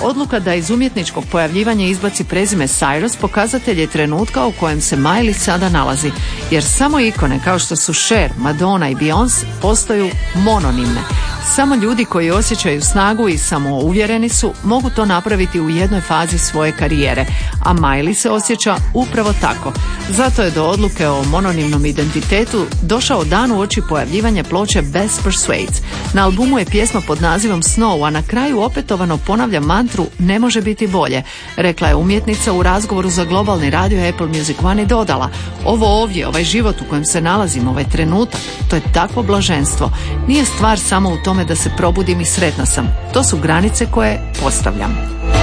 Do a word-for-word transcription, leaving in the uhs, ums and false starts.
Odluka da iz umjetničkog pojavljivanja izbaci prezime Cyrus pokazatelj je trenutka u kojem se Miley sada nalazi, jer samo ikone kao što su Cher, Madonna i Beyoncé postaju mononimne. Samo ljudi koji osjećaju snagu i samouvjereni su mogu to napraviti u jednoj fazi svoje karijere, a Miley se osjeća upravo tako. Zato je do odluke o mononimnom identitetu došao dan uoči pojavljivanja ploče Best Persuades. Na albumu je pjesma pod nazivom Snow, a na kraju opetovano ponavlja mantru "ne može biti bolje", rekla je umjetnica u razgovoru za globalni radio Apple Music One i dodala: "Ovo ovdje, ovaj život u kojem se nalazim, ovaj trenutak, to je takvo blaženstvo. Nije stvar samo u tome da se probudim i sretna sam. To su granice koje postavljam."